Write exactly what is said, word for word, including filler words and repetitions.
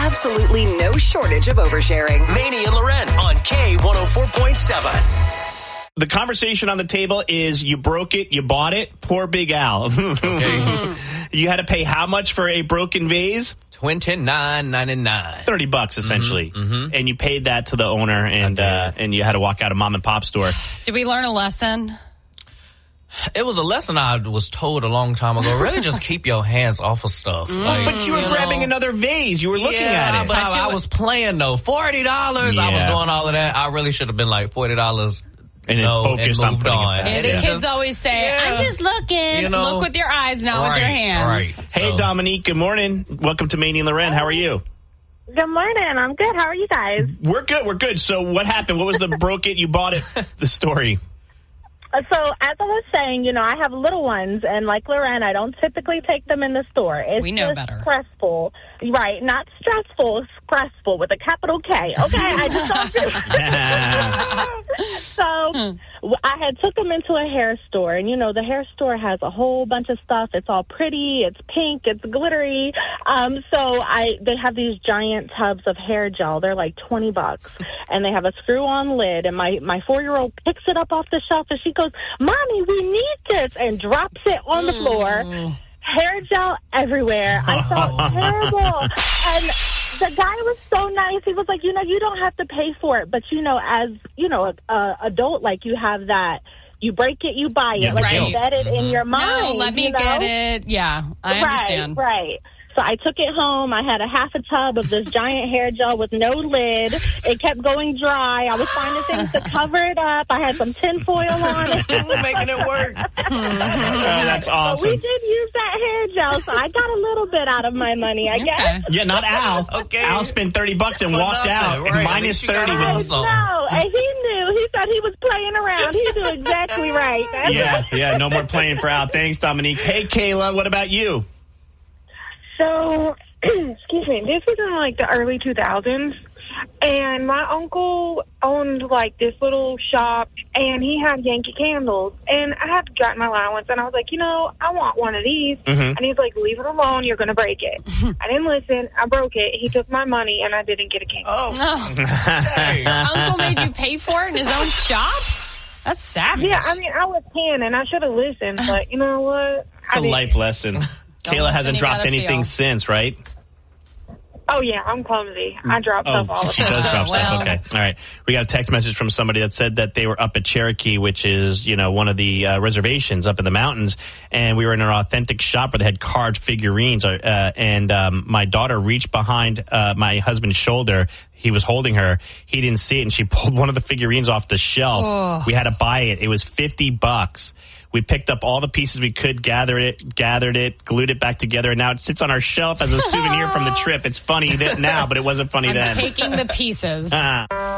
absolutely no shortage of oversharing. Manny and Loren on K one oh four point seven. The conversation on the table is you broke it, you bought it. Poor Big Al. Okay. You had to pay how much for a broken vase? twenty-nine ninety-nine. thirty bucks essentially. Mm-hmm, mm-hmm. And you paid that to the owner and uh, and you had to walk out of mom and pop store. Did we learn a lesson? It was a lesson I was told a long time ago. Really just keep your hands off of stuff. Mm. Like, But you were you grabbing know, another vase. You were looking yeah, at it. but I, I was playing though. forty dollars. I was Yeah. doing all of that. I really should have been like forty dollars. And then no, focused and on moved putting it on. back. And And the it kids just- always say, yeah. I'm just looking. You know? Look with your eyes, not right, with your hands. Right. Hey, So- Dominique, good morning. Welcome to Manny and Loren. How are you? Good morning. I'm good. How are you guys? We're good. We're good. So what happened? What was the broke it, you bought it, the story? Uh, So, as I was saying, you know, I have little ones, and like Loren, I don't typically take them in the store. It's We know just better. stressful. Right. Not stressful, stressful with a capital K. Okay. I just don't do So, w- I had took them into a hair store, and, you know, the hair store has a whole bunch of stuff. It's all pretty. It's pink. It's glittery. Um, so, I they have these giant tubs of hair gel. They're like twenty bucks, and they have a screw-on lid, and my, my four-year-old picks it up off the shelf, and she goes, Mommy, we need this, and drops it on the floor. Hair gel everywhere. I felt terrible. And the guy was so nice. He was like, you know, you don't have to pay for it, but, you know, as, you know, a, a adult, like, you have that, you break it, you buy it. Yeah, like, right. you bet it in your mind. No, let me you know? get it. Yeah, I right, understand. Right. So I took it home. I had a half a tub of this giant hair gel with no lid. It kept going dry. I was finding things to cover it up. I had some tin foil on it. making it work. Oh, that's But awesome. we did use that hair gel, so I got a little bit out of my money, I Okay. guess. Yeah, not Al. Okay. Al spent thirty bucks and For walked nothing, out. right. And At minus least you got thirty. a Was, hustle. No, and he knew. He said he was playing around. He knew exactly right. yeah, yeah, no more playing for Al. Thanks, Dominique. Hey, Kayla, what about you? So, excuse me, this was in like the early two thousands, and my uncle owned like this little shop, and he had Yankee candles, and I had gotten my allowance, and I was like, you know, I want one of these, Mm-hmm. and he's like, leave it alone, you're going to break it. I didn't listen, I broke it, he took my money, and I didn't get a candle. Oh, No. hey. Uncle made you pay for it in his own shop? That's savage. Yeah, I mean, I was ten, and I should have listened, but you know what? It's I a didn't. life lesson. Kayla listen, hasn't you dropped gotta anything feel. since, right? Oh, yeah, I'm clumsy. I drop Oh, stuff all the she time. does drop Well. stuff. Okay. All right. We got a text message from somebody that said that they were up at Cherokee, which is, you know, one of the uh, reservations up in the mountains. And we were in an authentic shop where they had carved figurines. Uh, and um, my daughter reached behind uh, my husband's shoulder. He was holding her. He didn't see it. And she pulled one of the figurines off the shelf. Oh. We had to buy it. It was fifty bucks. We picked up all the pieces we could, gathered it, gathered it, glued it back together, and now it sits on our shelf as a souvenir from the trip. It's funny that now, but it wasn't funny I'm then. taking the pieces. Ah.